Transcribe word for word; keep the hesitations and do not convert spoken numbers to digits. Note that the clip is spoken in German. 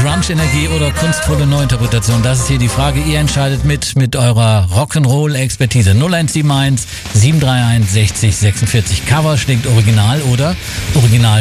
Grunge-Energie oder kunstvolle Neuinterpretation? Das ist hier die Frage. Ihr entscheidet mit mit eurer Rock'n'Roll-Expertise. null eins sieben eins sieben drei eins sechzig sechsundvierzig. Cover schlägt Original oder Original